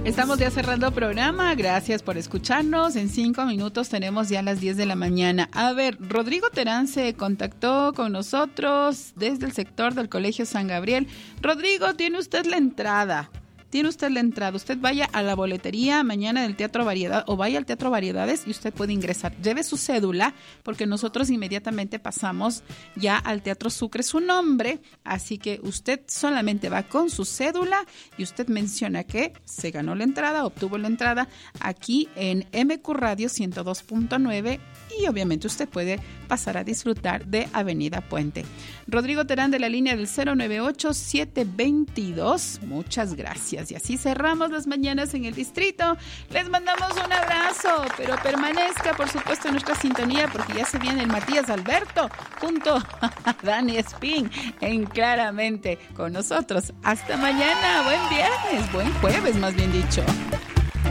Estamos ya cerrando el programa, gracias por escucharnos. En 5 minutos tenemos ya las 10 de la mañana. A ver, Rodrigo Terán se contactó con nosotros desde el sector del Colegio San Gabriel. Rodrigo, tiene usted la entrada. Usted vaya a la boletería mañana del Teatro Variedad o vaya al Teatro Variedades y usted puede ingresar. Lleve su cédula porque nosotros inmediatamente pasamos ya al Teatro Sucre su nombre. Así que usted solamente va con su cédula y usted menciona que se ganó la entrada, obtuvo la entrada aquí en MQ Radio 102.9 y obviamente usted puede pasar a disfrutar de Avenida Puente. Rodrigo Terán de la línea del 098-722. Muchas gracias. Y así cerramos las mañanas en el distrito. Les mandamos un abrazo, pero permanezca, por supuesto, en nuestra sintonía porque ya se viene el Matías Alberto junto a Dani Espín en Claramente con nosotros. Hasta mañana. Buen viernes, buen jueves, más bien dicho.